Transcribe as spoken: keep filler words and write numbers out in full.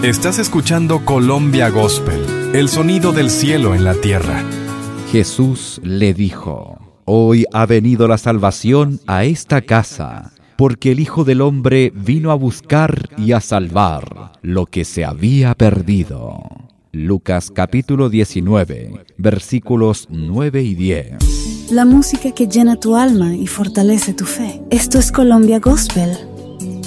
Estás escuchando Colombia Gospel, el sonido del cielo en la tierra. Jesús le dijo: Hoy ha venido la salvación a esta casa, porque el Hijo del Hombre vino a buscar y a salvar lo que se había perdido. Lucas capítulo diecinueve, versículos nueve y diez. La música que llena tu alma y fortalece tu fe. Esto es Colombia Gospel